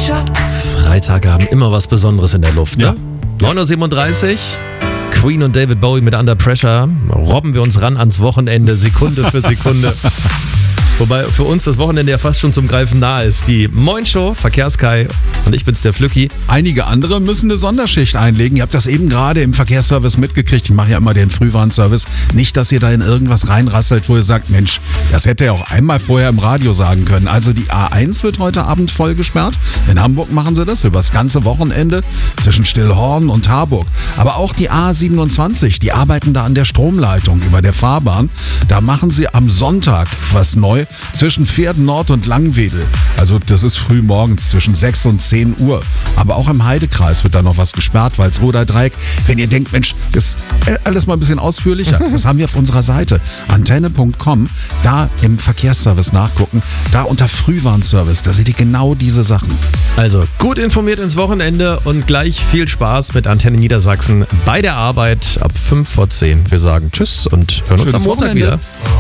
Freitage haben immer was Besonderes in der Luft, ne? Ja. 9:37 Uhr, Queen und David Bowie mit Under Pressure. Robben wir uns ran ans Wochenende, Sekunde für Sekunde. Wobei für uns das Wochenende ja fast schon zum Greifen nahe ist. Die Moin Show, Verkehrskai und ich bin's, der Flücki. Einige andere müssen eine Sonderschicht einlegen. Ihr habt das eben gerade im Verkehrsservice mitgekriegt. Ich mache ja immer den Frühwarnservice. Nicht, dass ihr da in irgendwas reinrasselt, wo ihr sagt, Mensch, das hätte er auch einmal vorher im Radio sagen können. Also die A1 wird heute Abend voll gesperrt. In Hamburg machen sie das übers ganze Wochenende zwischen Stillhorn und Harburg. Aber auch die A27, die arbeiten da an der Stromleitung über der Fahrbahn. Da machen sie am Sonntag was neu zwischen Pferden Nord und Langwedel. Also das ist früh morgens zwischen 6 und 10 Uhr. Aber auch im Heidekreis wird da noch was gesperrt, Walsroder Dreieck. Wenn ihr denkt, Mensch, das ist alles mal ein bisschen ausführlicher, das haben wir auf unserer Seite antenne.com. Da im Verkehrsservice nachgucken. Da unter Frühwarnservice, da seht ihr genau diese Sachen. Also gut informiert ins Wochenende und gleich viel Spaß mit Antenne Niedersachsen bei der Arbeit ab 5 vor 10. Wir sagen Tschüss und hören uns am Montag wieder.